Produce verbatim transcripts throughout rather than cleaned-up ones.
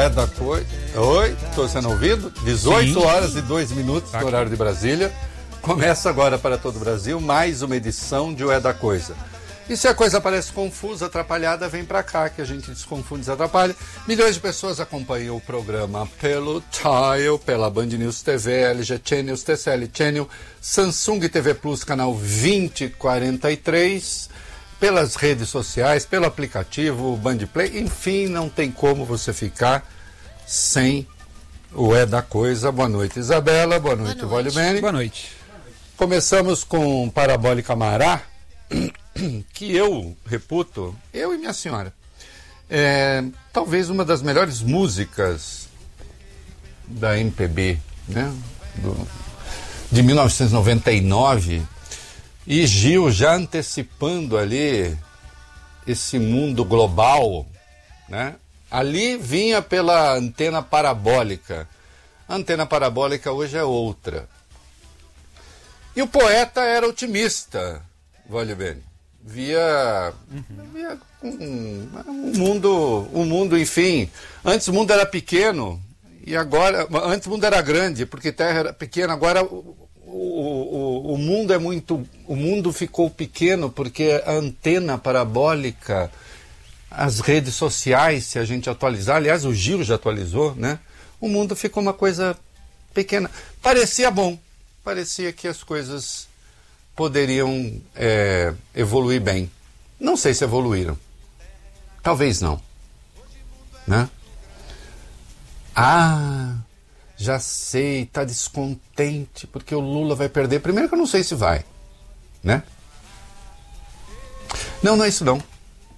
da coisa. Oi, estou sendo ouvido? dezoito horas e dois minutos do horário de Brasília. Começa agora para todo o Brasil mais uma edição de O É da Coisa. E se a coisa parece confusa, atrapalhada, vem pra cá que a gente desconfunde e desatrapalha. Milhões de pessoas acompanham o programa pelo Tile, pela Band News T V, L G Channels, T C L Channel, Samsung T V Plus, canal vinte quarenta e três, pelas redes sociais, pelo aplicativo Band Play. Enfim, não tem como você ficar sem o É da Coisa. Boa noite, Isabela. Boa noite, Vólio Bene. Boa noite. Começamos com Parabólica Mará, que eu reputo, eu e minha senhora, é talvez uma das melhores músicas da M P B, né? Do, de mil novecentos e noventa e nove, e Gil já antecipando ali esse mundo global, né? Ali vinha pela antena parabólica. A antena parabólica hoje é outra. E o poeta era otimista, Vólio Bene. Via, uhum. via um, um mundo, um mundo, enfim. Antes o mundo era pequeno e agora, antes o mundo era grande, porque terra era pequena. Agora o, o, o, o mundo é muito, o mundo ficou pequeno porque a antena parabólica, as redes sociais, se a gente atualizar, aliás o Gil já atualizou, né? O mundo ficou uma coisa pequena. Parecia bom, parecia que as coisas poderiam é, evoluir bem. Não sei se evoluíram. Talvez não. Né? Ah, já sei, está descontente porque o Lula vai perder. Primeiro que eu não sei se vai. Né? Não, não é isso não.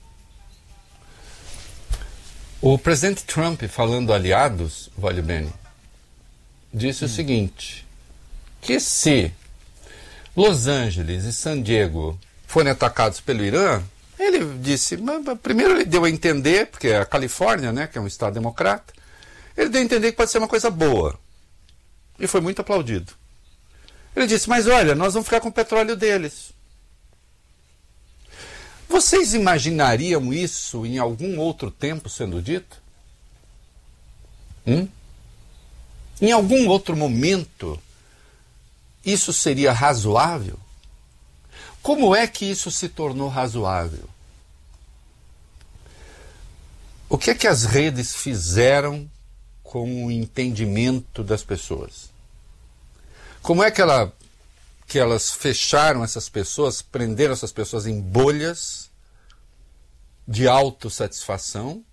O presidente Trump, falando aliados, Vólio Bene, disse hum. o seguinte, que se Los Angeles e San Diego forem atacados pelo Irã, ele disse, primeiro ele deu a entender, porque é a Califórnia, né, que é um estado democrata, ele deu a entender que pode ser uma coisa boa. E foi muito aplaudido. Ele disse, mas olha, nós vamos ficar com o petróleo deles. Vocês imaginariam isso em algum outro tempo sendo dito? Hum? Em algum outro momento isso seria razoável? Como é que isso se tornou razoável? O que é que as redes fizeram com o entendimento das pessoas? Como é que, ela, que elas fecharam essas pessoas, prenderam essas pessoas em bolhas de autossatisfação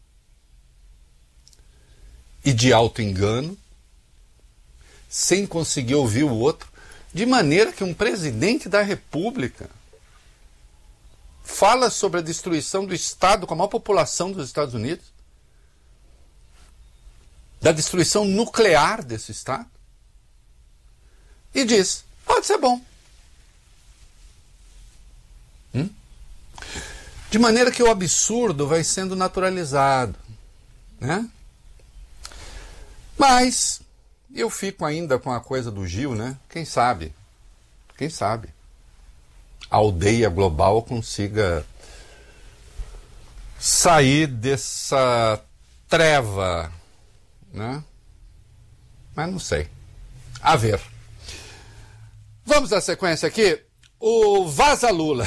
e de autoengano, sem conseguir ouvir o outro? De maneira que um presidente da República fala sobre a destruição do Estado com a maior população dos Estados Unidos, da destruição nuclear desse Estado, e diz, pode ser bom. Hum? De maneira que o absurdo vai sendo naturalizado, né? Mas eu fico ainda com a coisa do Gil, né? Quem sabe? Quem sabe? A aldeia global consiga sair dessa treva, né? Mas não sei. A ver. Vamos à sequência aqui. O Vaza Lula.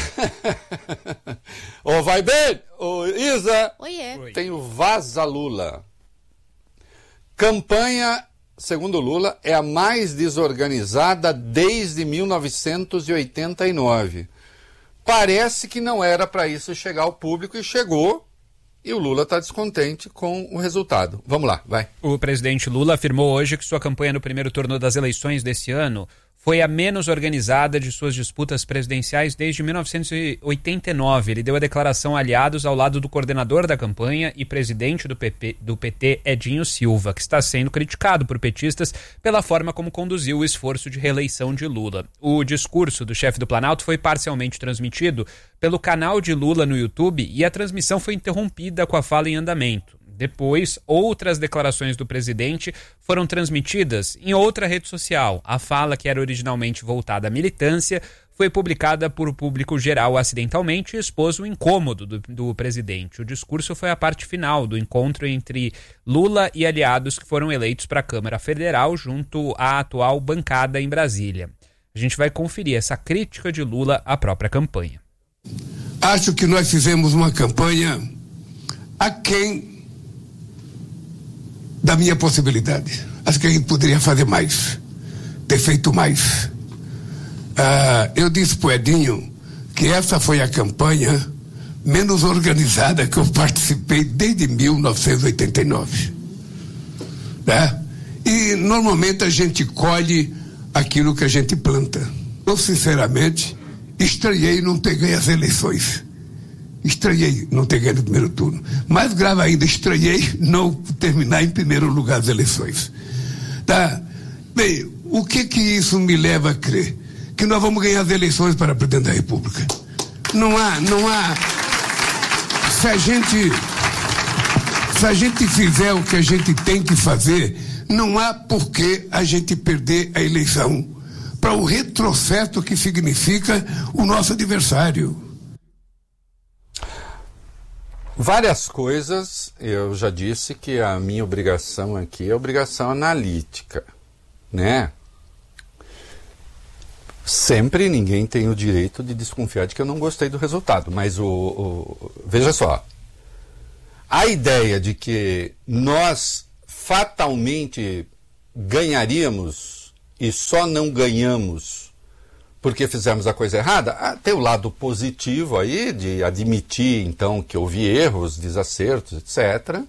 Ô, vai bem? Ô, Isa. Oiê. Tem o Vaza Lula. Campanha, segundo Lula, é a mais desorganizada desde mil novecentos e oitenta e nove. Parece que não era para isso chegar ao público e chegou, e o Lula está descontente com o resultado. Vamos lá, vai. O presidente Lula afirmou hoje que sua campanha no primeiro turno das eleições desse ano foi a menos organizada de suas disputas presidenciais desde mil novecentos e oitenta e nove. Ele deu a declaração a aliados ao lado do coordenador da campanha e presidente do, P P, do P T, Edinho Silva, que está sendo criticado por petistas pela forma como conduziu o esforço de reeleição de Lula. O discurso do chefe do Planalto foi parcialmente transmitido pelo canal de Lula no YouTube e a transmissão foi interrompida com a fala em andamento. Depois, outras declarações do presidente foram transmitidas em outra rede social. A fala, que era originalmente voltada à militância, foi foi publicada por público geral acidentalmente e expôs o incômodo do, do presidente. O discurso foi a parte final do encontro entre Lula e aliados que foram eleitos para a Câmara Federal junto à atual bancada em Brasília. A gente vai conferir essa crítica de Lula à própria campanha. Acho que nós fizemos uma campanha aquém da minha possibilidade. Acho que a gente poderia fazer mais, ter feito mais. Ah, eu disse pro Edinho que essa foi a campanha menos organizada que eu participei desde mil novecentos e oitenta e nove. Né? E normalmente a gente colhe aquilo que a gente planta. Eu, sinceramente, estranhei não ter ganho as eleições. Estranhei não ter ganho no primeiro turno. Mais grave ainda, estranhei não terminar em primeiro lugar as eleições. Tá? Bem, o que que isso me leva a crer? Que nós vamos ganhar as eleições para presidente da República. Não há, não há... Se a gente... Se a gente fizer o que a gente tem que fazer, não há por que a gente perder a eleição para o retrocesso que significa o nosso adversário. Várias coisas, eu já disse que a minha obrigação aqui é obrigação analítica, né? Sempre ninguém tem o direito de desconfiar de que eu não gostei do resultado, mas o, o veja só, a ideia de que nós fatalmente ganharíamos e só não ganhamos porque fizemos a coisa errada, ah, tem o lado positivo aí de admitir então que houve erros, desacertos, etcétera.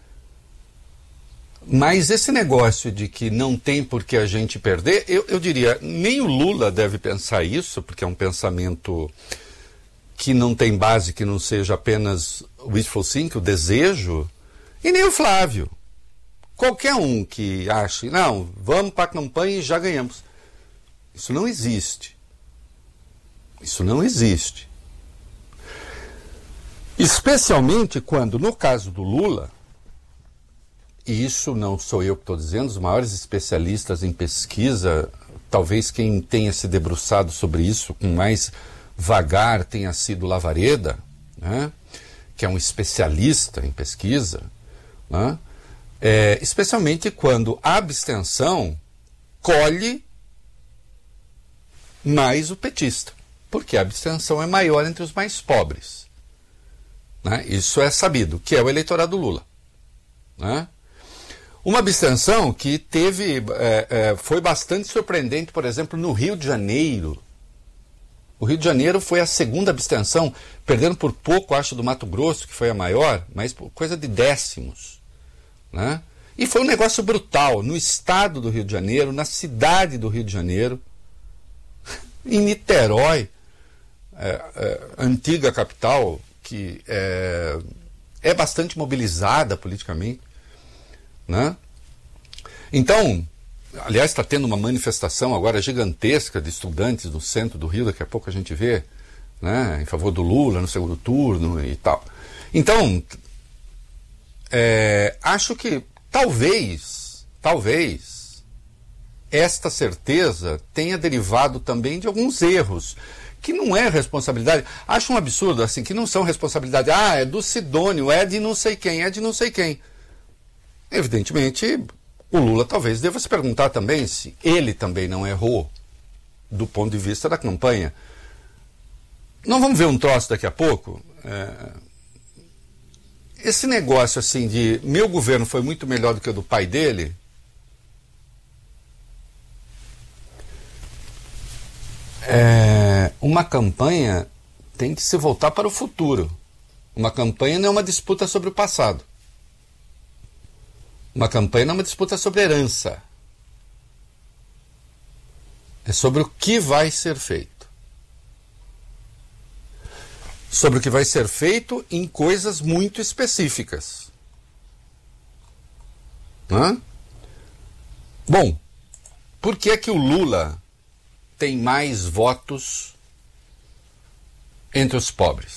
Mas esse negócio de que não tem por que a gente perder, eu, eu diria, nem o Lula deve pensar isso, porque é um pensamento que não tem base, que não seja apenas wishful thinking, o desejo, e nem o Flávio. Qualquer um que ache, não, vamos para a campanha e já ganhamos. Isso não existe. Isso não existe. Especialmente quando, no caso do Lula, e isso não sou eu que estou dizendo, os maiores especialistas em pesquisa, talvez quem tenha se debruçado sobre isso com mais vagar tenha sido Lavareda, né? Que é um especialista em pesquisa, né? É, especialmente quando a abstenção colhe mais o petista, porque a abstenção é maior entre os mais pobres, né? Isso é sabido, que é o eleitorado Lula, né? Uma abstenção que teve, é, é, foi bastante surpreendente, por exemplo, no Rio de Janeiro. O Rio de Janeiro foi a segunda abstenção, perdendo por pouco, acho, do Mato Grosso, que foi a maior, mas por coisa de décimos, né? E foi um negócio brutal, no estado do Rio de Janeiro, na cidade do Rio de Janeiro, em Niterói, é, é, antiga capital, que é, é bastante mobilizada politicamente, né? Então, aliás, está tendo uma manifestação agora gigantesca de estudantes no centro do Rio, daqui a pouco a gente vê, né, em favor do Lula no segundo turno e tal. Então, é, acho que talvez, talvez, esta certeza tenha derivado também de alguns erros, que não é responsabilidade. Acho um absurdo, assim, que não são responsabilidade. Ah, é do Sidônio, é de não sei quem, é de não sei quem. Evidentemente, o Lula talvez deva se perguntar também se ele também não errou do ponto de vista da campanha. Nós vamos ver um troço daqui a pouco. É... Esse negócio assim de meu governo foi muito melhor do que o do pai dele. É... Uma campanha tem que se voltar para o futuro. Uma campanha não é uma disputa sobre o passado. Uma campanha não é uma disputa sobre herança. É sobre o que vai ser feito. Sobre o que vai ser feito em coisas muito específicas. Hã? Bom, por que é que o Lula tem mais votos entre os pobres?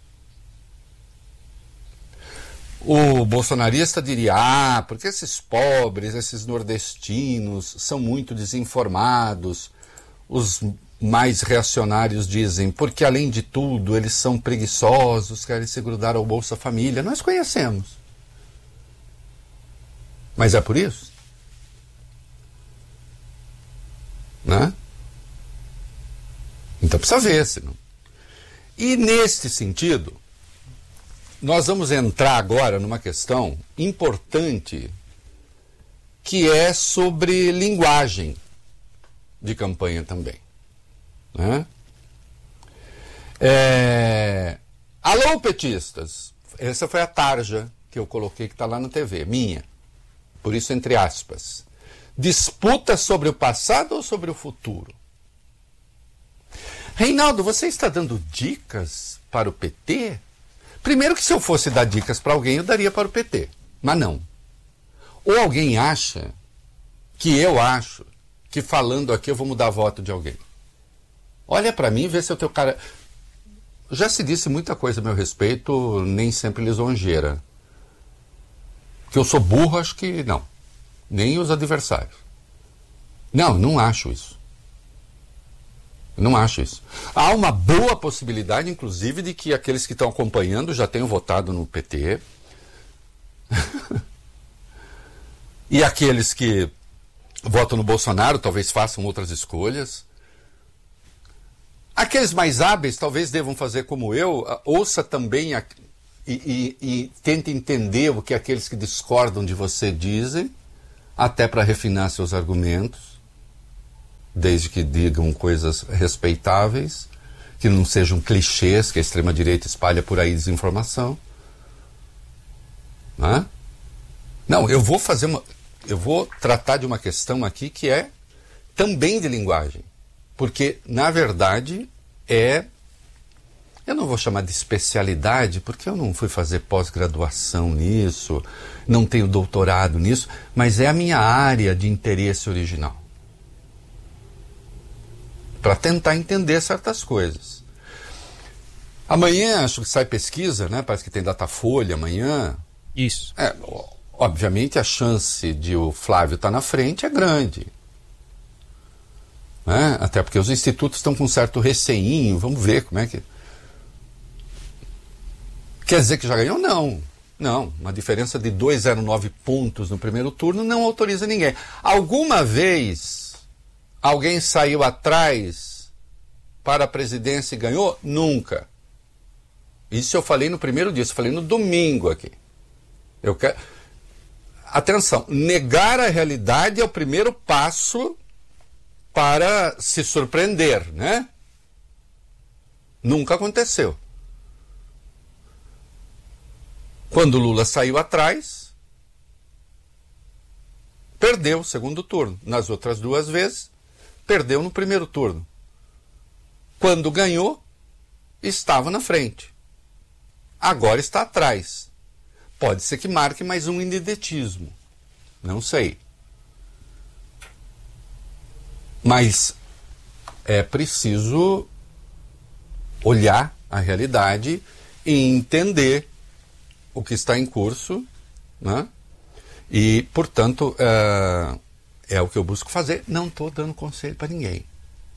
O bolsonarista diria, ah, porque esses pobres, esses nordestinos são muito desinformados, os mais reacionários dizem, porque além de tudo eles são preguiçosos, querem se grudar ao Bolsa Família. Nós conhecemos. Mas é por isso? Né? Então precisa ver, senão. E neste sentido, nós vamos entrar agora numa questão importante que é sobre linguagem de campanha também. Né? É... Alô, petistas! Essa foi a tarja que eu coloquei, que está lá na T V, minha. Por isso, entre aspas. Disputa sobre o passado ou sobre o futuro? Reinaldo, você está dando dicas para o P T? Primeiro que se eu fosse dar dicas para alguém, eu daria para o P T. Mas não. Ou alguém acha que eu acho que falando aqui eu vou mudar voto de alguém. Olha para mim e vê se eu tenho cara... Já se disse muita coisa a meu respeito, nem sempre lisonjeira. Que eu sou burro, acho que não. Nem os adversários. Não, não acho isso. Não acho isso. Há uma boa possibilidade, inclusive, de que aqueles que estão acompanhando já tenham votado no P T. E aqueles que votam no Bolsonaro talvez façam outras escolhas. Aqueles mais hábeis talvez devam fazer como eu, ouça também a, e, e, e tente entender o que aqueles que discordam de você dizem, até para refinar seus argumentos, desde que digam coisas respeitáveis, que não sejam clichês que a extrema-direita espalha por aí desinformação. Não é? Não, eu vou fazer uma... Eu vou tratar de uma questão aqui que é também de linguagem. Porque, na verdade, é... Eu não vou chamar de especialidade, porque eu não fui fazer pós-graduação nisso, não tenho doutorado nisso, mas é a minha área de interesse original. Para tentar entender certas coisas. Amanhã, acho que sai pesquisa, né? Parece que tem Datafolha amanhã. Isso. É, obviamente, a chance de o Flávio estar na frente é grande. Né? Até porque os institutos estão com um certo receinho. Vamos ver como é que... Quer dizer que já ganhou? Não. Não. Uma diferença de duzentos e nove pontos no primeiro turno não autoriza ninguém. Alguma vez alguém saiu atrás para a presidência e ganhou? Nunca. Isso eu falei no primeiro dia. Eu falei no domingo aqui. Eu quero... Atenção. Negar a realidade é o primeiro passo para se surpreender, né? Nunca aconteceu. Quando Lula saiu atrás, perdeu o segundo turno. Nas outras duas vezes, perdeu no primeiro turno. Quando ganhou, estava na frente. Agora está atrás. Pode ser que marque mais um indidetismo. Não sei. Mas é preciso olhar a realidade e entender o que está em curso, né? E, portanto, é, é o que eu busco fazer. Não estou dando conselho para ninguém.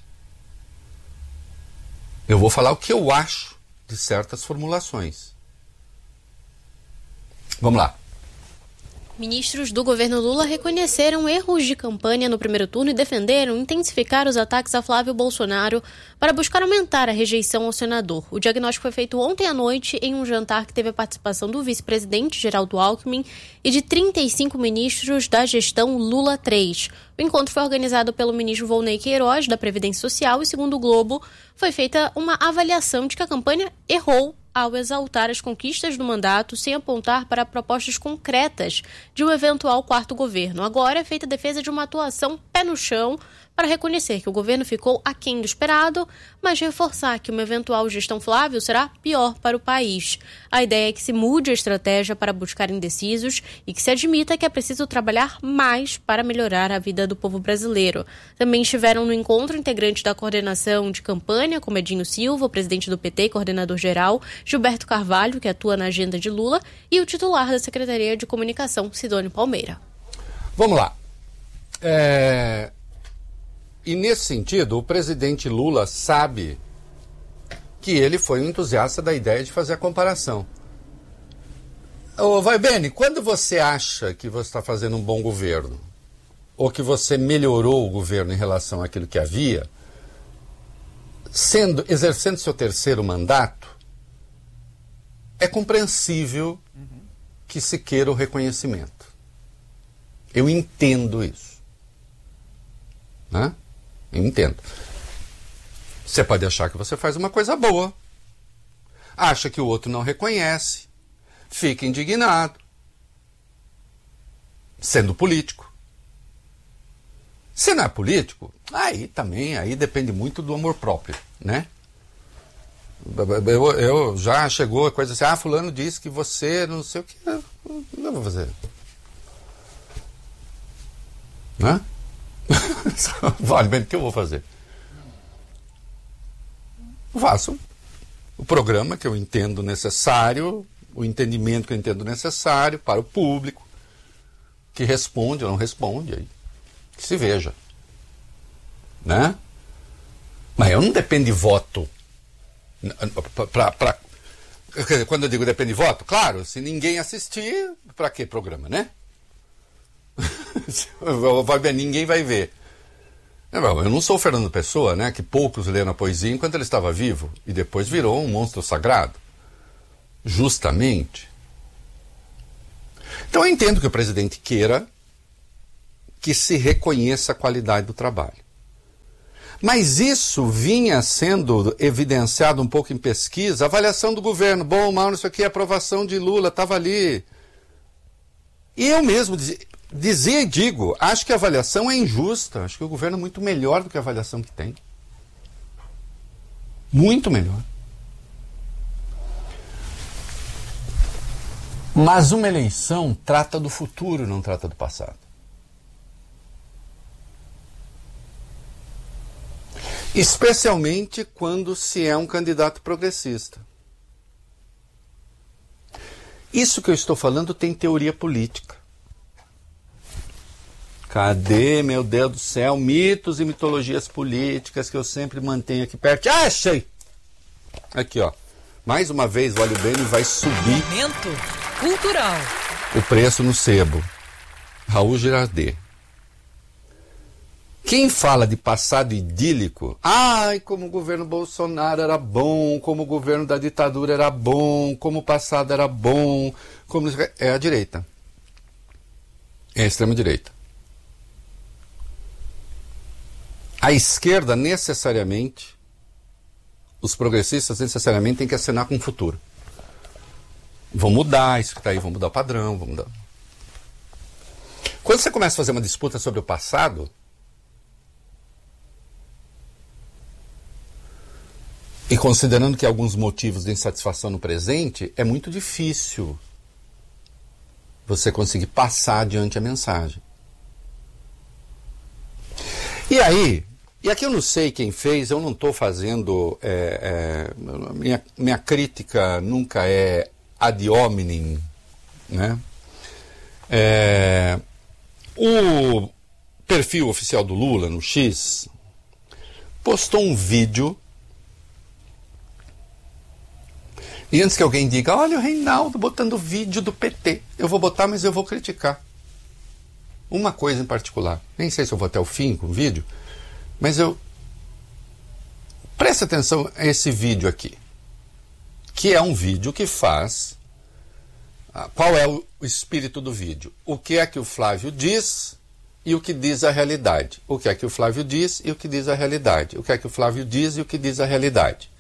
Eu vou falar o que eu acho de certas formulações. Vamos lá. Ministros do governo Lula reconheceram erros de campanha no primeiro turno e defenderam intensificar os ataques a Flávio Bolsonaro para buscar aumentar a rejeição ao senador. O diagnóstico foi feito ontem à noite em um jantar que teve a participação do vice-presidente Geraldo Alckmin e de trinta e cinco ministros da gestão Lula três. O encontro foi organizado pelo ministro Volney Queiroz, da Previdência Social, e, segundo o Globo, foi feita uma avaliação de que a campanha errou ao exaltar as conquistas do mandato sem apontar para propostas concretas de um eventual quarto governo. Agora é feita a defesa de uma atuação pé no chão para reconhecer que o governo ficou aquém do esperado, mas reforçar que uma eventual gestão Flávio será pior para o país. A ideia é que se mude a estratégia para buscar indecisos e que se admita que é preciso trabalhar mais para melhorar a vida do povo brasileiro. Também estiveram no encontro integrantes da coordenação de campanha, como Edinho Silva, o presidente do P T e coordenador geral, Gilberto Carvalho, que atua na agenda de Lula, e o titular da Secretaria de Comunicação, Sidônio Palmeira. Vamos lá. É... E nesse sentido, o presidente Lula sabe que ele foi um entusiasta da ideia de fazer a comparação. Ô, vai, Beni, quando você acha que você está fazendo um bom governo, ou que você melhorou o governo em relação àquilo que havia, sendo, exercendo seu terceiro mandato, é compreensível uhum. que se queira o reconhecimento. Eu entendo isso. Né? Eu entendo. Você pode achar que você faz uma coisa boa, acha que o outro não reconhece, fica indignado, sendo político. Se não é político, aí também, aí depende muito do amor próprio, né? Eu, eu já chegou a coisa assim, ah, fulano disse que você não sei o que, eu não vou fazer. Né? Vale bem o que eu vou fazer. Eu faço o programa que eu entendo necessário, o entendimento que eu entendo necessário para o público, que responde ou não responde, aí que se veja. Né? Mas eu não dependo de voto. Pra, pra, quando eu digo depende de voto, claro, se ninguém assistir, para que programa, né? Vai ver, ninguém vai ver. Eu não sou o Fernando Pessoa, né, que poucos leram a poesia enquanto ele estava vivo e depois virou um monstro sagrado. Justamente. Então eu entendo que o presidente queira que se reconheça a qualidade do trabalho. Mas isso vinha sendo evidenciado um pouco em pesquisa, avaliação do governo, bom, mal, isso aqui, aprovação de Lula, estava ali. E eu mesmo dizia, dizia e digo, acho que a avaliação é injusta, acho que o governo é muito melhor do que a avaliação que tem. Muito melhor. Mas uma eleição trata do futuro, não trata do passado. Especialmente quando se é um candidato progressista. Isso que eu estou falando tem teoria política. Cadê, meu Deus do céu, mitos e mitologias políticas que eu sempre mantenho aqui perto? Ah, achei! Aqui, ó. Mais uma vez, o óleo Beni vai subir. Momento cultural. O preço no sebo. Raul Girardet. Quem fala de passado idílico, ai, como o governo Bolsonaro era bom, como o governo da ditadura era bom, como o passado era bom, como... é a direita. É a extrema-direita. A esquerda, necessariamente, os progressistas, necessariamente, têm que acenar com o futuro. Vão mudar isso que está aí, vão mudar o padrão, vão mudar... Quando você começa a fazer uma disputa sobre o passado... E considerando que há alguns motivos de insatisfação no presente, é muito difícil você conseguir passar adiante a mensagem. E aí, e aqui eu não sei quem fez, eu não estou fazendo... É, é, minha, minha crítica nunca é ad hominem, né? É, o perfil oficial do Lula, no X, postou um vídeo. E antes que alguém diga, olha o Reinaldo botando vídeo do P T, eu vou botar, mas eu vou criticar. Uma coisa em particular, nem sei se eu vou até o fim com o vídeo, mas eu... Presta atenção a esse vídeo aqui, que é um vídeo que faz... Qual é o espírito do vídeo? O que é que o Flávio diz e o que diz a realidade? O que é que o Flávio diz e o que diz a realidade? O que é que o Flávio diz e o que diz a realidade?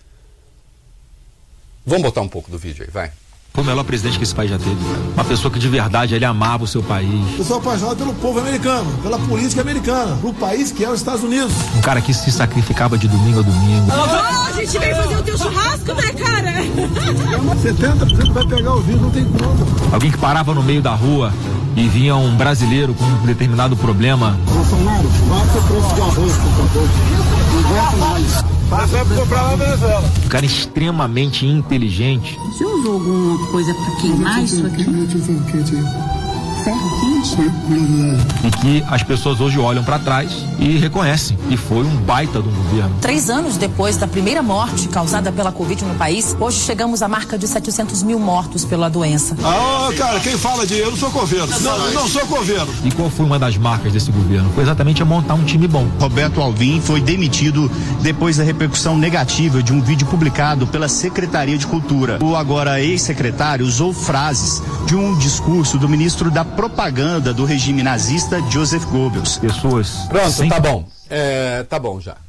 Vamos botar um pouco do vídeo aí, vai. Foi o melhor presidente que esse país já teve. Uma pessoa que de verdade ele amava o seu país. Eu sou apaixonado pelo povo americano, pela política americana, pro país que é os Estados Unidos. Um cara que se sacrificava de domingo a domingo. Oh, a gente veio fazer o teu churrasco, né, cara? setenta por cento vai pegar o vídeo, não tem como. Alguém que parava no meio da rua e vinha um brasileiro com um determinado problema. Bolsonaro, baixa o preço do arroz, por favor. Não aguento mais. Passa pra comprar lá na Venezuela. Um cara extremamente inteligente. Você usou alguma coisa pra queimar isso aqui? Quente, quente, quente. Ferro quente? E que as pessoas hoje olham para trás e reconhecem que foi um baita do governo. Três anos depois da primeira morte causada pela Covid no país, hoje chegamos à marca de setecentos mil mortos pela doença. Ah, cara, quem fala de eu não sou governo. Não, não sou governo. E qual foi uma das marcas desse governo? Foi exatamente a montar um time bom. Roberto Alvim foi demitido depois da repercussão negativa de um vídeo publicado pela Secretaria de Cultura. O agora ex-secretário usou frases de um discurso do ministro da propaganda do regime nazista, Joseph Goebbels. Pessoas... Pronto, sem... tá bom. É, tá bom já.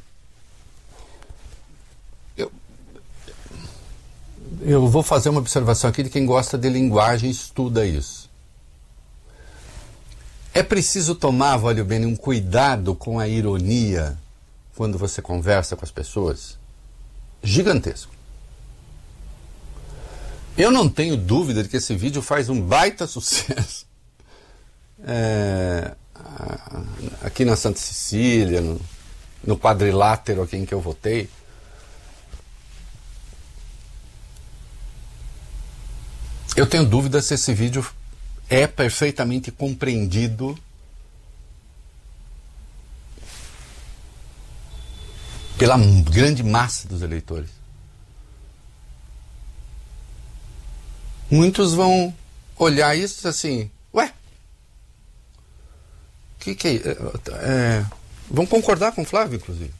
Eu, eu vou fazer uma observação aqui de quem gosta de linguagem e estuda isso. É preciso tomar, Valio Bene, um cuidado com a ironia quando você conversa com as pessoas. Gigantesco. Eu não tenho dúvida de que esse vídeo faz um baita sucesso. É, aqui na Santa Cecília, no, no quadrilátero aqui em que eu votei. Eu tenho dúvida se esse vídeo é perfeitamente compreendido pela grande massa dos eleitores. Muitos vão olhar isso assim, ué, que que é, é, vão concordar com o Flávio, inclusive.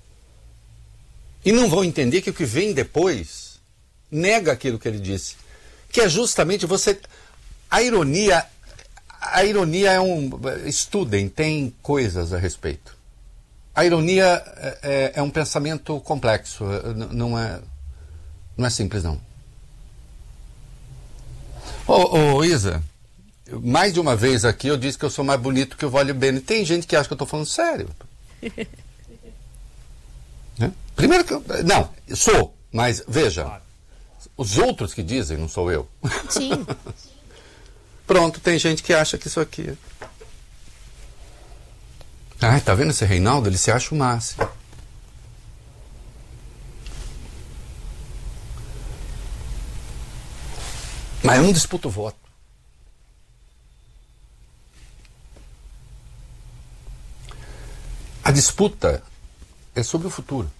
E não vão entender que o que vem depois nega aquilo que ele disse. Que é justamente você... A ironia, a ironia é um... Estudem, tem coisas a respeito. A ironia é, é um pensamento complexo, não é, não é simples, não. Ô, ô, Isa, mais de uma vez aqui eu disse que eu sou mais bonito que o Valio Bene. Tem gente que acha que eu estou falando sério. Né? Primeiro que eu... Não, sou, mas veja, os outros que dizem, não sou eu. Sim. Pronto, tem gente que acha que isso aqui... Ah, tá vendo esse Reinaldo? Ele se acha o máximo. Mas eu não disputo o voto. A disputa é sobre o futuro.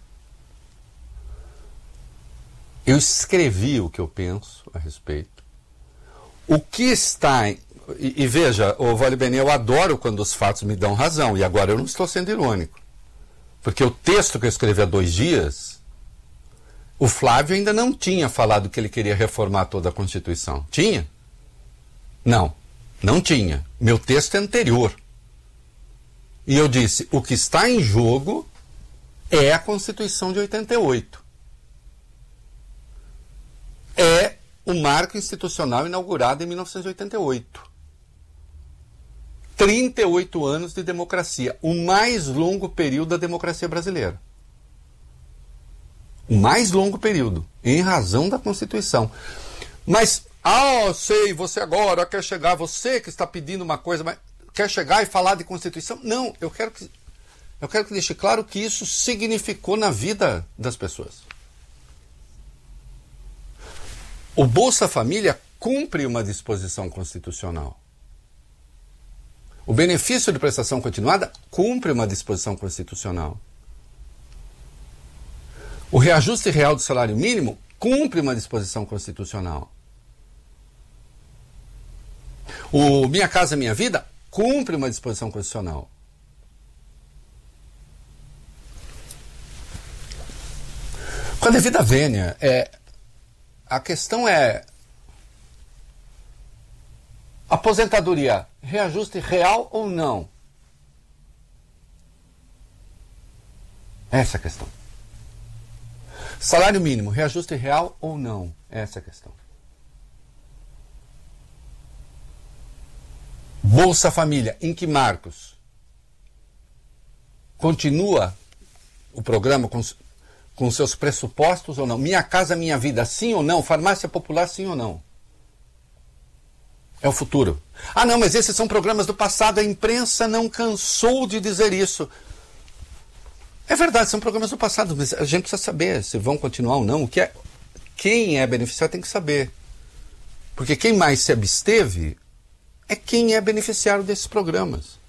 Eu escrevi o que eu penso a respeito. O que está... Em, e, e veja, ô Valio Bene, eu adoro quando os fatos me dão razão. E agora eu não estou sendo irônico. Porque o texto que eu escrevi há dois dias... O Flávio ainda não tinha falado que ele queria reformar toda a Constituição. Tinha? Não, não tinha. Meu texto é anterior. E eu disse, o que está em jogo é a Constituição de oitenta e oito. É o marco institucional inaugurado em mil novecentos e oitenta e oito. trinta e oito anos de democracia. O mais longo período da democracia brasileira. O mais longo período, em razão da Constituição. Mas, ah, sei, você agora quer chegar, você que está pedindo uma coisa, mas quer chegar e falar de Constituição? Não, eu quero que, eu quero que deixe claro o que isso significou na vida das pessoas. O Bolsa Família cumpre uma disposição constitucional. O benefício de prestação continuada cumpre uma disposição constitucional. O reajuste real do salário mínimo cumpre uma disposição constitucional. O Minha Casa Minha Vida cumpre uma disposição constitucional. Com a devida vênia, é, a questão é aposentadoria, reajuste real ou não? Essa é a questão. Salário mínimo, reajuste real ou não? Essa é a questão. Bolsa Família, em que marcos? Continua o programa com, com seus pressupostos ou não? Minha Casa Minha Vida, sim ou não? Farmácia Popular, sim ou não? É o futuro. Ah, não, mas esses são programas do passado. A imprensa não cansou de dizer isso. É verdade, são programas do passado, mas a gente precisa saber se vão continuar ou não. O que é, quem é beneficiado tem que saber. Porque quem mais se absteve, é quem é beneficiário desses programas.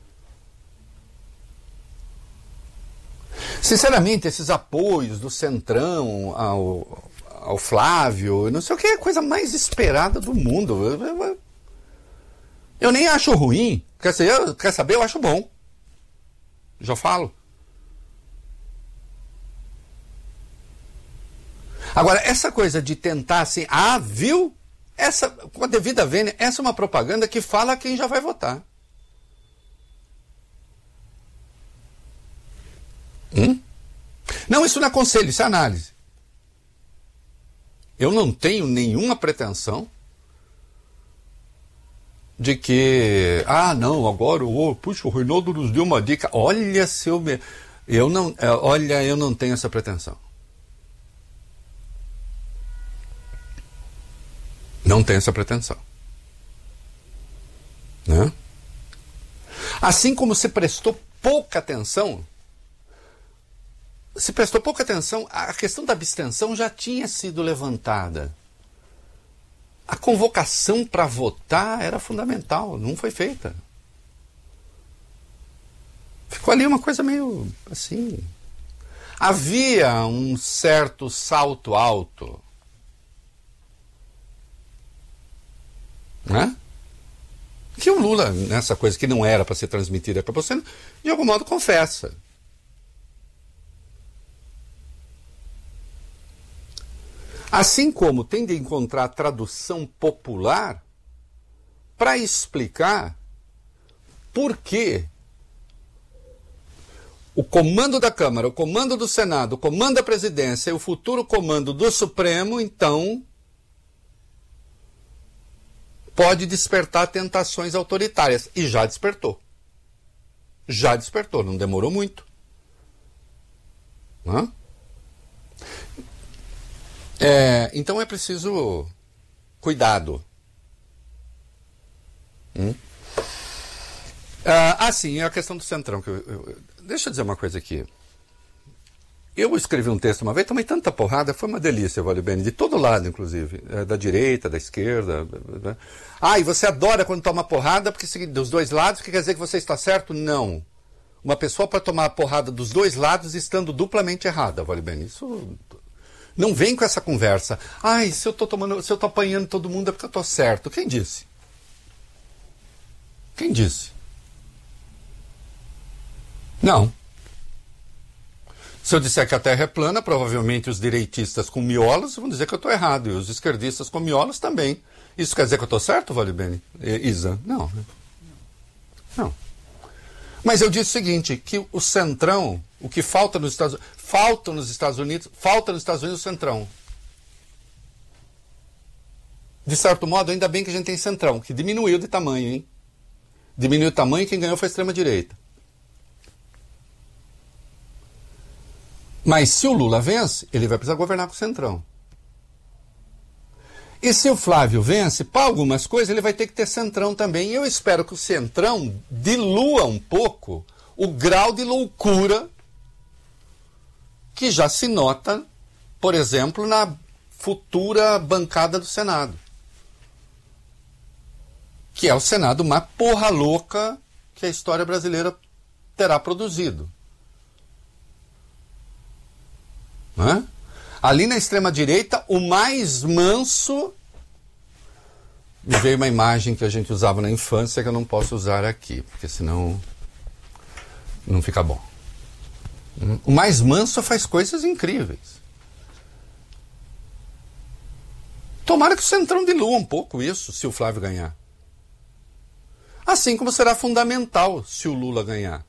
Sinceramente, esses apoios do Centrão ao, ao Flávio, não sei o que, é a coisa mais esperada do mundo. Eu, eu, eu nem acho ruim. Quer saber, quer saber? Eu acho bom. Já falo. Agora, essa coisa de tentar assim, ah, viu? Essa, com a devida vênia, essa é uma propaganda que fala a quem já vai votar. Hum? Não, isso não é conselho, isso é análise. Eu não tenho nenhuma pretensão de que, ah, não, agora, oh, puxa, o Reinaldo nos deu uma dica. Olha, se eu me... eu não, olha, eu não tenho essa pretensão. Não tenho essa pretensão. Né? Assim como se prestou pouca atenção, se prestou pouca atenção, a questão da abstenção já tinha sido levantada. A convocação para votar era fundamental, não foi feita. Ficou ali uma coisa meio assim. Havia um certo salto alto. Né? Que o Lula, nessa coisa que não era para ser transmitida para você, de algum modo confessa. Assim como tem de encontrar tradução popular para explicar por que o comando da Câmara, o comando do Senado, o comando da Presidência e o futuro comando do Supremo, então, pode despertar tentações autoritárias. E já despertou. Já despertou, não demorou muito. Hã? É, então é preciso cuidado. Hum? Ah, ah, sim, é a questão do Centrão. Que eu, eu, deixa eu dizer uma coisa aqui. Eu escrevi um texto uma vez, tomei tanta porrada, foi uma delícia, Vale Bene, de todo lado, inclusive. É, da direita, da esquerda. Né? Ah, e você adora quando toma porrada, porque dos dois lados, que quer dizer que você está certo? Não. Uma pessoa para tomar a porrada dos dois lados estando duplamente errada, Vale Bene. Isso... Não vem com essa conversa. Ai, se eu tô tomando, se eu tô apanhando todo mundo é porque eu tô certo. Quem disse? Quem disse? Não. Se eu disser que a Terra é plana, provavelmente os direitistas com miolos vão dizer que eu estou errado. E os esquerdistas com miolos também. Isso quer dizer que eu estou certo, Vale Bene? Isa? Não. Não. Mas eu disse o seguinte, que o Centrão, o que falta nos Estados Unidos, falta nos Estados Unidos, falta nos Estados Unidos o Centrão. De certo modo, ainda bem que a gente tem Centrão, que diminuiu de tamanho, hein? Diminuiu o tamanho e quem ganhou foi a extrema-direita. Mas se o Lula vence, ele vai precisar governar com o Centrão. E se o Flávio vence, para algumas coisas ele vai ter que ter Centrão também. E eu espero que o Centrão dilua um pouco o grau de loucura que já se nota, por exemplo, na futura bancada do Senado. Que é o Senado mais porra louca que a história brasileira terá produzido. Hã? Ali na extrema-direita, o mais manso... Me veio uma imagem que a gente usava na infância que eu não posso usar aqui, porque senão não fica bom. O mais manso faz coisas incríveis. Tomara que o Centrão dilua um pouco isso, se o Flávio ganhar. Assim como será fundamental se o Lula ganhar.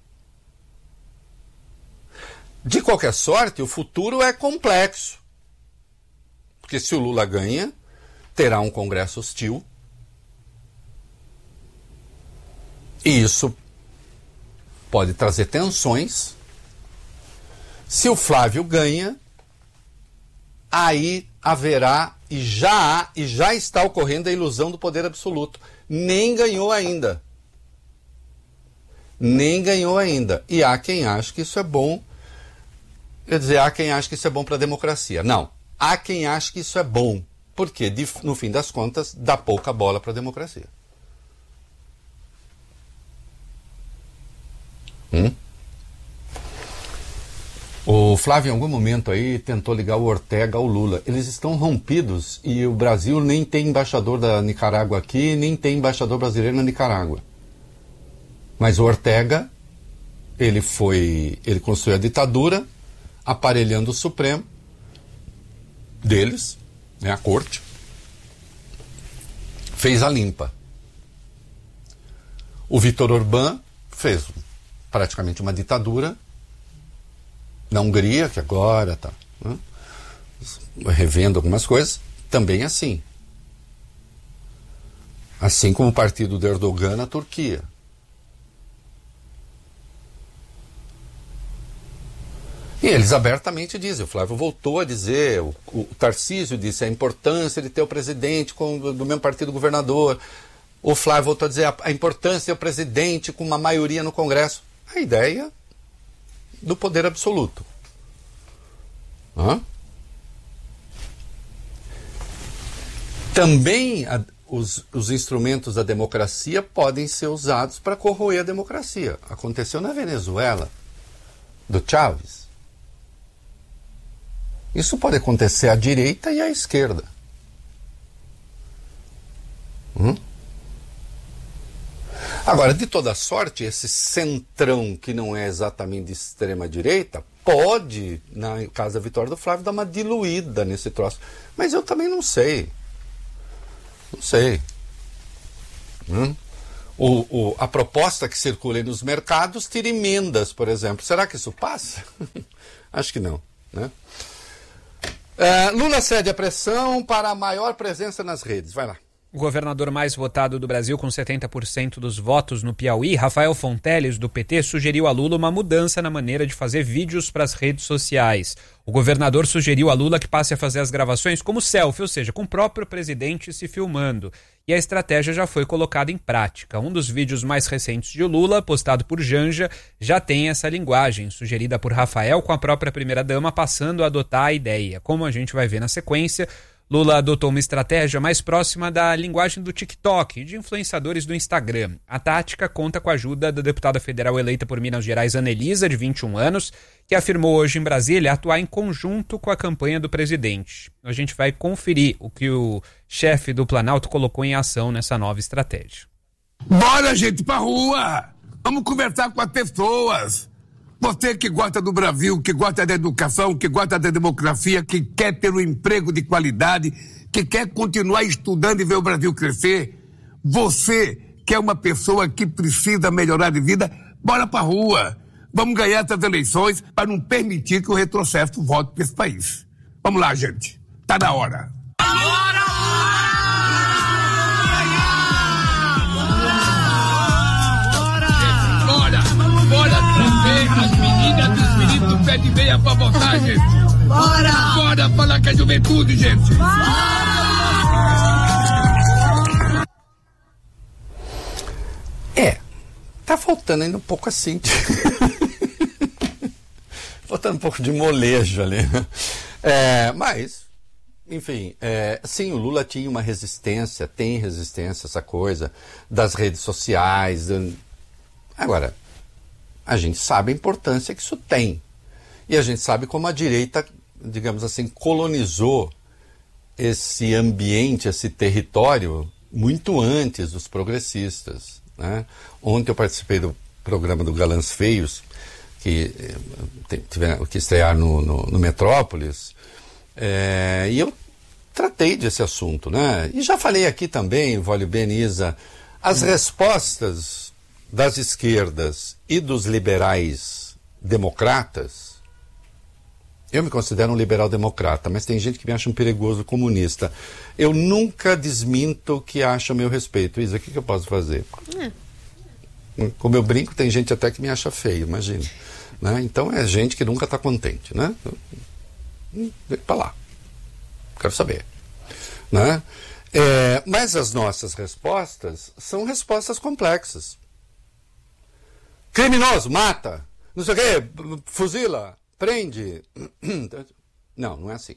De qualquer sorte, o futuro é complexo. Porque se o Lula ganha, terá um Congresso hostil. E isso pode trazer tensões. Se o Flávio ganha, aí haverá, e já há, e já está ocorrendo a ilusão do poder absoluto. Nem ganhou ainda. Nem ganhou ainda. E há quem ache que isso é bom. Quer dizer, há quem ache que isso é bom para a democracia. Não. Há quem ache que isso é bom. Porque, de, no fim das contas, dá pouca bola para a democracia. Hum? O Flávio, em algum momento aí, tentou ligar o Ortega ao Lula. Eles estão rompidos e o Brasil nem tem embaixador da Nicarágua aqui, nem tem embaixador brasileiro na Nicarágua. Mas o Ortega, ele foi, ele construiu a ditadura, aparelhando o Supremo deles, né, a corte, fez a limpa. O Viktor Orbán fez praticamente uma ditadura na Hungria, que agora está, né, revendo algumas coisas, também assim. Assim como o partido do Erdogan na Turquia. E eles abertamente dizem, o Flávio voltou a dizer, o, o Tarcísio disse a importância de ter o presidente com, do mesmo partido governador. O Flávio voltou a dizer a, a importância de ter o presidente com uma maioria no Congresso. A ideia do poder absoluto. Hã? Também a, os, os instrumentos da democracia podem ser usados para corroer a democracia. Aconteceu na Venezuela, do Chávez. Isso pode acontecer à direita e à esquerda. Hum? Agora, de toda sorte, esse centrão que não é exatamente de extrema-direita pode, na casa da vitória do Flávio, dar uma diluída nesse troço. Mas eu também não sei. Não sei. Hum? O, o, a proposta que circula aí nos mercados tira emendas, por exemplo. Será que isso passa? Acho que não, né? Uh, Lula cede a pressão para a maior presença nas redes. Vai lá. O governador mais votado do Brasil, com setenta por cento dos votos no Piauí, Rafael Fonteles, do P T, sugeriu a Lula uma mudança na maneira de fazer vídeos para as redes sociais. O governador sugeriu a Lula que passe a fazer as gravações como selfie, ou seja, com o próprio presidente se filmando. E a estratégia já foi colocada em prática. Um dos vídeos mais recentes de Lula, postado por Janja, já tem essa linguagem, sugerida por Rafael, com a própria primeira-dama passando a adotar a ideia. Como a gente vai ver na sequência, Lula adotou uma estratégia mais próxima da linguagem do TikTok e de influenciadores do Instagram. A tática conta com a ajuda da deputada federal eleita por Minas Gerais, Anelisa, de vinte e um anos, que afirmou hoje em Brasília atuar em conjunto com a campanha do presidente. A gente vai conferir o que o chefe do Planalto colocou em ação nessa nova estratégia. Bora, gente, pra rua! Vamos conversar com as pessoas! Você que gosta do Brasil, que gosta da educação, que gosta da democracia, que quer ter um emprego de qualidade, que quer continuar estudando e ver o Brasil crescer, você que é uma pessoa que precisa melhorar de vida, bora pra rua. Vamos ganhar essas eleições para não permitir que o retrocesso volte para esse país. Vamos lá, gente. Tá na hora. Bora! Bora! Bora trazer as meninas e os meninos do pé de meia pra votar, gente. Bora! Bora falar com a juventude, gente. É, tá faltando ainda um pouco assim. Faltando um pouco de molejo ali. É, mas, enfim, é, sim, o Lula tinha uma resistência, tem resistência, essa coisa das redes sociais. Agora, a gente sabe a importância que isso tem. E a gente sabe como a direita, digamos assim, colonizou esse ambiente, esse território, muito antes dos progressistas, né? Ontem eu participei do programa do Galãs Feios, que, tiver, que estrear no, no, no Metrópolis, é, e eu tratei desse assunto, né? E já falei aqui também, Vólio Beniza, as respostas das esquerdas e dos liberais democratas. Eu me considero um liberal democrata, mas tem gente que me acha um perigoso comunista. Eu nunca desminto o que acha a meu respeito. Isa, o que, que eu posso fazer? É. Como eu brinco, tem gente até que me acha feio, imagina. Né? Então é gente que nunca está contente, né? Vem para lá. Quero saber. Né? É, mas as nossas respostas são respostas complexas. Criminoso, mata, não sei o quê, fuzila, prende. Não, não é assim.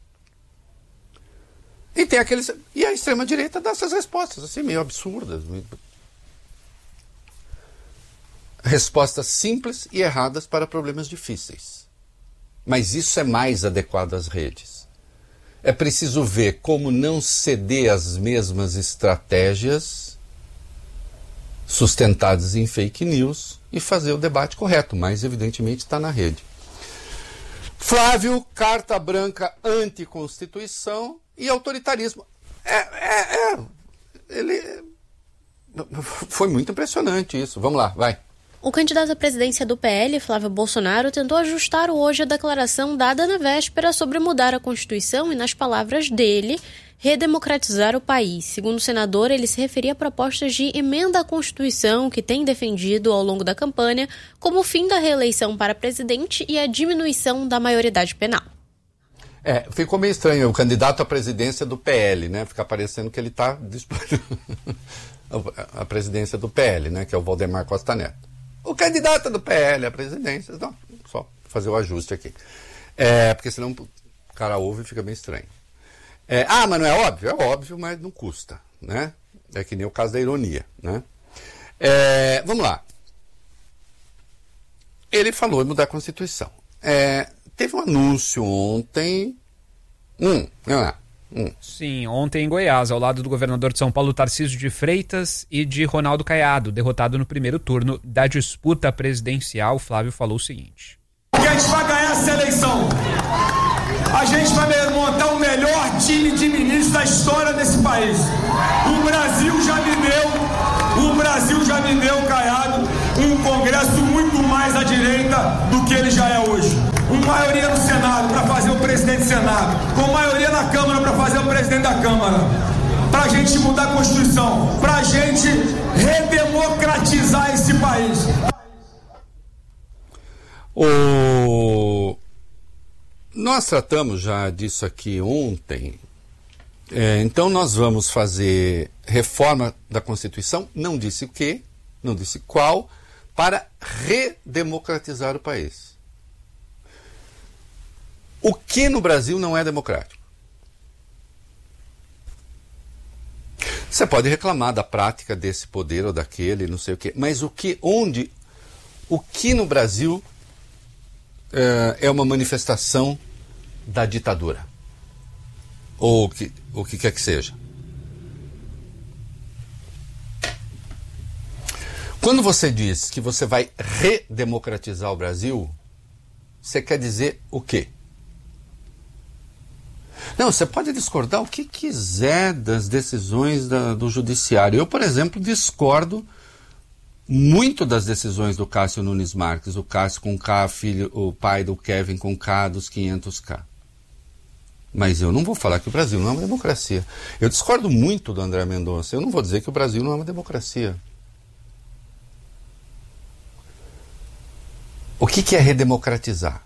E tem aqueles. E a extrema-direita dá essas respostas, assim, meio absurdas. Meio... respostas simples e erradas para problemas difíceis. Mas isso é mais adequado às redes. É preciso ver como não ceder às mesmas estratégias sustentadas em fake news e fazer o debate correto, mas evidentemente está na rede. Flávio, carta branca anticonstituição e autoritarismo. É, é, é, ele... Foi muito impressionante isso. Vamos lá, vai. O candidato à presidência do P L, Flávio Bolsonaro, tentou ajustar hoje a declaração dada na véspera sobre mudar a Constituição e, nas palavras dele, redemocratizar o país. Segundo o senador, ele se referia a propostas de emenda à Constituição que tem defendido ao longo da campanha, como o fim da reeleição para presidente e a diminuição da maioridade penal. É, ficou meio estranho o candidato à presidência do P L, né? Fica parecendo que ele está disputando a presidência do P L, né? Que é o Valdemar Costa Neto. O candidato do P L à presidência, não, só fazer o ajuste aqui. É, porque senão o cara ouve e fica bem estranho. É, ah, mas não é óbvio? É óbvio, mas não custa, né? É que nem o caso da ironia, né? É, vamos lá. Ele falou em mudar a Constituição. É, teve um anúncio ontem. Hum, vamos lá. Hum. Sim, ontem em Goiás, ao lado do governador de São Paulo, Tarcísio de Freitas, e de Ronaldo Caiado, derrotado no primeiro turno da disputa presidencial. Flávio falou o seguinte: a gente vai ganhar essa eleição. A gente vai montar o melhor time de ministros da história desse país. O Brasil já me deu, o Brasil já me deu, Caiado, um Congresso muito mais à direita do que ele já é hoje. Com maioria no Senado para fazer o presidente do Senado, com maioria na Câmara para fazer o presidente da Câmara, para a gente mudar a Constituição, para a gente redemocratizar esse país. O... Nós tratamos já disso aqui ontem, é, então nós vamos fazer reforma da Constituição, não disse o que, não disse qual, para redemocratizar o país. O que no Brasil não é democrático? Você pode reclamar da prática desse poder ou daquele, não sei o quê, mas o que, onde, o que no Brasil é, é uma manifestação da ditadura? Ou o que, o que quer que seja. Quando você diz que você vai redemocratizar o Brasil, você quer dizer o quê? Não, você pode discordar o que quiser das decisões da, do judiciário. Eu, por exemplo, discordo muito das decisões do Cássio Nunes Marques, o Cássio com K, filho, o pai do Kevin com K, dos quinhentos K. Mas eu não vou falar que o Brasil não é uma democracia. Eu discordo muito do André Mendonça. Eu não vou dizer que o Brasil não é uma democracia. O que, que é redemocratizar?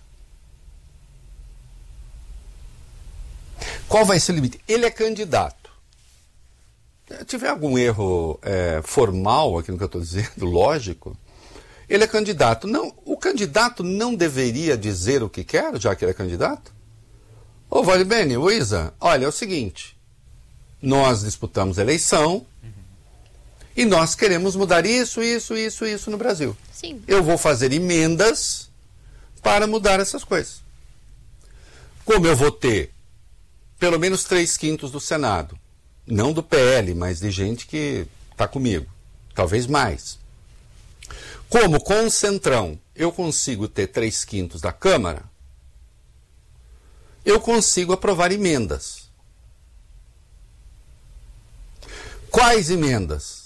Qual vai ser o limite? Ele é candidato. Se tiver algum erro é, formal aqui no que eu estou dizendo, lógico, ele é candidato. Não, o candidato não deveria dizer o que quer, já que ele é candidato? Ô, Vale Bene, ô Isa, olha, é o seguinte, nós disputamos eleição uhum. e nós queremos mudar isso, isso, isso, isso no Brasil. Sim. Eu vou fazer emendas para mudar essas coisas. Como eu vou ter pelo menos três quintos do Senado, não do P L, mas de gente que está comigo, talvez mais. Como com o Centrão eu consigo ter três quintos da Câmara, eu consigo aprovar emendas. Quais emendas?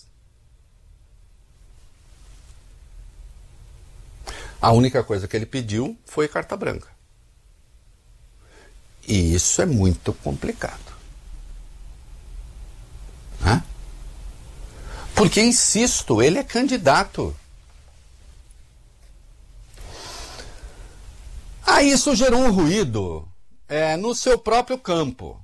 A única coisa que ele pediu foi carta branca. E isso é muito complicado. Hã? Porque, insisto, ele é candidato. Ah, isso gerou um ruído é, no seu próprio campo.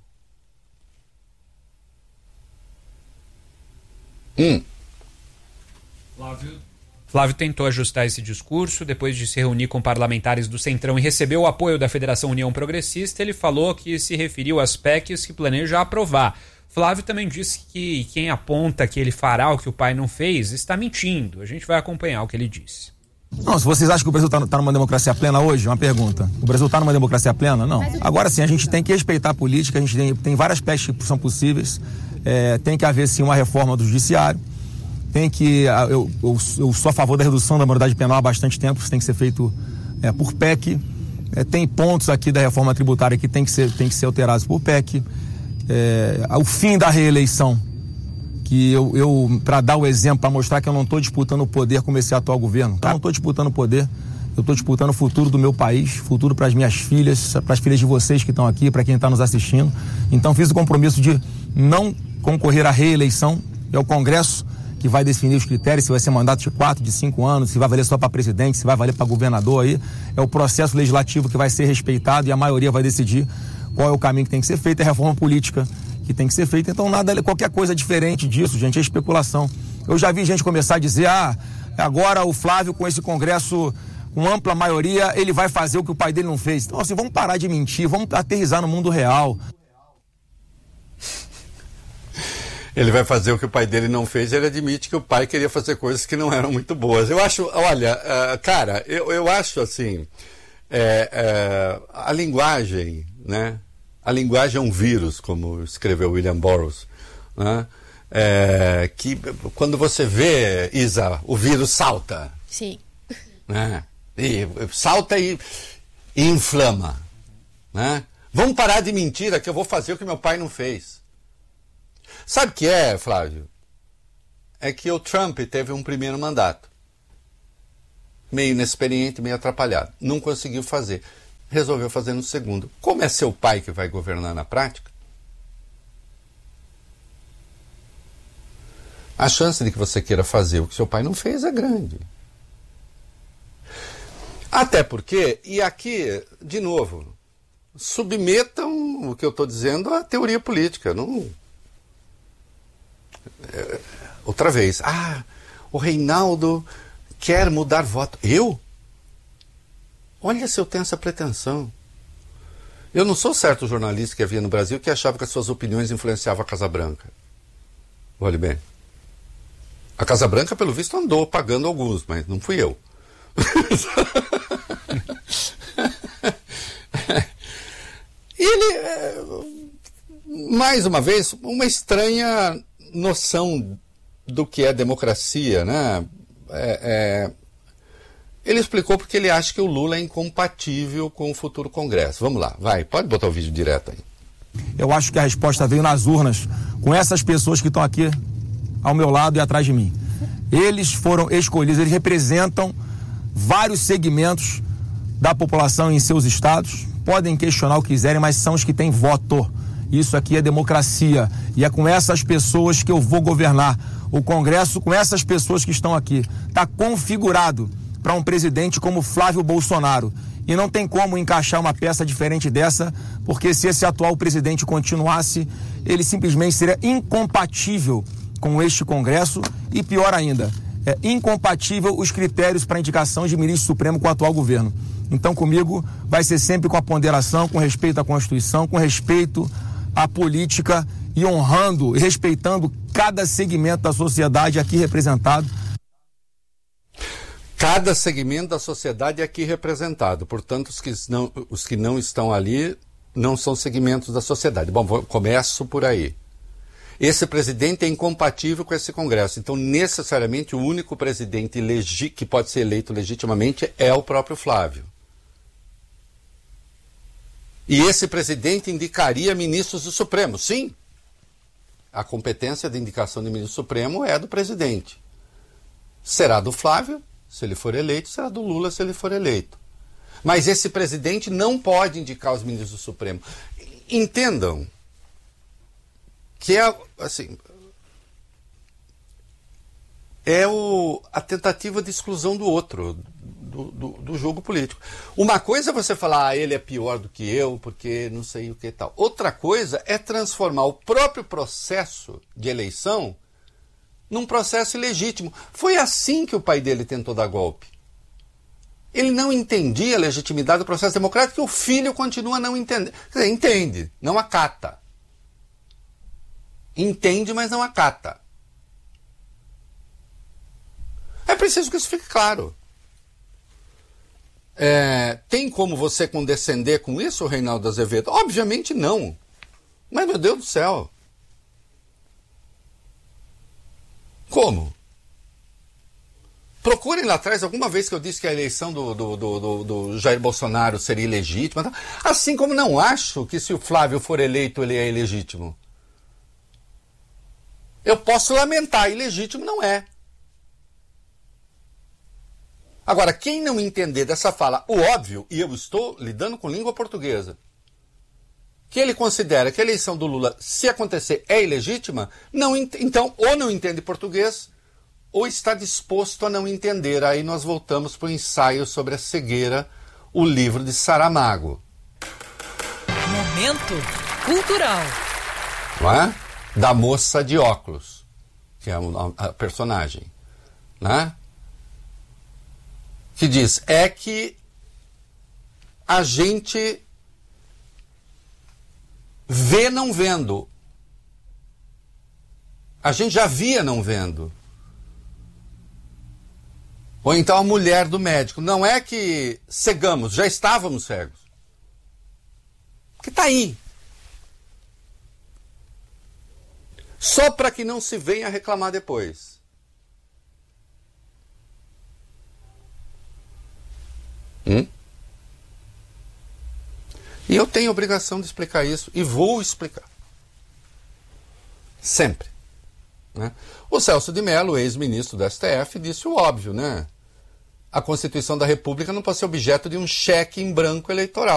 Hum. Flávio. Flávio tentou ajustar esse discurso depois de se reunir com parlamentares do Centrão e recebeu o apoio da Federação União Progressista. Ele falou que se referiu às P E Cs que planeja aprovar. Flávio também disse que quem aponta que ele fará o que o pai não fez está mentindo. A gente vai acompanhar o que ele disse. Não, se vocês acham que o Brasil está tá numa democracia plena hoje, uma pergunta. O Brasil está numa democracia plena? Não. Agora sim, a gente tem que respeitar a política, a gente tem, tem várias pestes que são possíveis, é, tem que haver sim uma reforma do judiciário, tem que, eu, eu, eu sou a favor da redução da maioridade penal há bastante tempo, isso tem que ser feito é, por P E C, é, tem pontos aqui da reforma tributária que tem que ser, tem que ser alterados por P E C, é, o fim da reeleição, que eu, eu para dar o exemplo, para mostrar que eu não estou disputando o poder como esse atual governo. Eu não estou disputando o poder, eu estou disputando o futuro do meu país, futuro para as minhas filhas, para as filhas de vocês que estão aqui, para quem está nos assistindo. Então fiz o compromisso de não concorrer à reeleição. É o Congresso que vai definir os critérios, se vai ser mandato de quatro, de cinco anos, se vai valer só para presidente, se vai valer para governador aí. É o processo legislativo que vai ser respeitado e a maioria vai decidir qual é o caminho que tem que ser feito, é a reforma política que tem que ser feita. Então nada, qualquer coisa diferente disso, gente, é especulação. Eu já vi gente começar a dizer, ah, agora o Flávio com esse Congresso com ampla maioria, ele vai fazer o que o pai dele não fez. Então assim, vamos parar de mentir, vamos aterrissar no mundo real. Ele vai fazer o que o pai dele não fez, ele admite que o pai queria fazer coisas que não eram muito boas. Eu acho, olha, uh, cara, eu, eu acho assim, é, é, a linguagem, né? A linguagem é um vírus, como escreveu William Burroughs, né? É, que quando você vê, Isa, o vírus salta. Sim. Né? E salta e, e inflama. Né? Vamos parar de mentira que eu vou fazer o que meu pai não fez. Sabe o que é, Flávio? É que o Trump teve um primeiro mandato. Meio inexperiente, meio atrapalhado. Não conseguiu fazer. Resolveu fazer no segundo. Como é seu pai que vai governar na prática, a chance de que você queira fazer o que seu pai não fez é grande. Até porque, e aqui, de novo, submetam o que eu estou dizendo à teoria política. Não... É, outra vez, ah, o Reinaldo quer mudar voto. Eu? Olha se eu tenho essa pretensão. Eu não sou certo jornalista que havia no Brasil que achava que as suas opiniões influenciavam a Casa Branca. Olhe bem. A Casa Branca, pelo visto, andou pagando alguns, mas não fui eu. Ele, mais uma vez, uma estranha noção do que é democracia, né? É... é... Ele explicou porque ele acha que o Lula é incompatível com o futuro Congresso. Vamos lá, vai, pode botar o vídeo direto aí. Eu acho que a resposta veio nas urnas, com essas pessoas que estão aqui ao meu lado e atrás de mim. Eles foram escolhidos, eles representam vários segmentos da população em seus estados. Podem questionar o que quiserem, mas são os que têm voto. Isso aqui é democracia. E é com essas pessoas que eu vou governar. O Congresso, com essas pessoas que estão aqui, está configurado para um presidente como Flávio Bolsonaro. E não tem como encaixar uma peça diferente dessa, porque se esse atual presidente continuasse, ele simplesmente seria incompatível com este Congresso e, pior ainda, é incompatível os critérios para indicação de ministro supremo com o atual governo. Então, comigo, vai ser sempre com a ponderação, com respeito à Constituição, com respeito à política e honrando e respeitando cada segmento da sociedade aqui representado. Cada segmento da sociedade é aqui representado. Portanto, os que não, os que não estão ali não são segmentos da sociedade. Bom, vou, começo por aí. Esse presidente é incompatível com esse Congresso. Então, necessariamente, o único presidente legi- que pode ser eleito legitimamente é o próprio Flávio. E esse presidente indicaria ministros do Supremo. Sim, a competência de indicação de ministro Supremo é do presidente. Será do Flávio? Se ele for eleito, será do Lula se ele for eleito. Mas esse presidente não pode indicar os ministros do Supremo. Entendam que é, assim, é o, a tentativa de exclusão do outro, do, do, do jogo político. Uma coisa é você falar, ah, ele é pior do que eu, porque não sei o que e tal. Outra coisa é transformar o próprio processo de eleição num processo ilegítimo. Foi assim que o pai dele tentou dar golpe. Ele não entendia a legitimidade do processo democrático e o filho continua não entendendo. Quer dizer, entende, não acata. Entende, mas não acata. É preciso que isso fique claro. É, tem como você condescender com isso, Reinaldo Azevedo? Obviamente não. Mas, meu Deus do céu. Como? Procurem lá atrás alguma vez que eu disse que a eleição do, do, do, do, do Jair Bolsonaro seria ilegítima. Assim como não acho que se o Flávio for eleito ele é ilegítimo. Eu posso lamentar, ilegítimo não é. Agora, quem não entender dessa fala o óbvio, e eu estou lidando com língua portuguesa, que ele considera que a eleição do Lula, se acontecer, é ilegítima, não, então ou não entende português, ou está disposto a não entender. Aí nós voltamos para o ensaio sobre a cegueira, o livro de Saramago. Momento cultural. Não é? Da moça de óculos, que é a personagem, né? Que diz, é que a gente vê não vendo. A gente já via não vendo. Ou então a mulher do médico. Não é que cegamos, já estávamos cegos. Porque está aí. Só para que não se venha reclamar depois. Hum? E eu tenho a obrigação de explicar isso e vou explicar. Sempre. Né? O Celso de Mello, ex-ministro do S T F, disse o óbvio, né? A Constituição da República não pode ser objeto de um cheque em branco eleitoral.